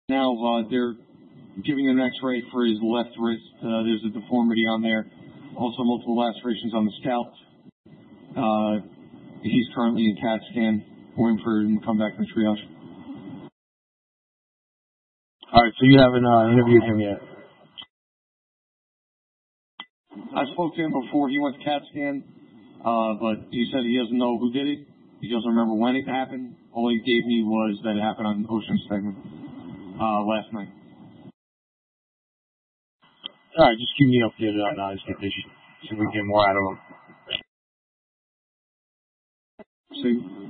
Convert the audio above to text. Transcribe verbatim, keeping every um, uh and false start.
Now uh, they're giving an X-ray for his left wrist. Uh, there's a deformity on there. Also multiple lacerations on the scalp. Uh, he's currently in CAT scan. Waiting for him to come back to the triage. All right, so you haven't uh, interviewed him yet? I spoke to him before he went to CAT scan, uh, but he said he doesn't know who did it. He doesn't remember when it happened. All he gave me was that it happened on Ocean segment uh, last night. All right, just keep me updated on uh, his condition so we can get more out of him. See?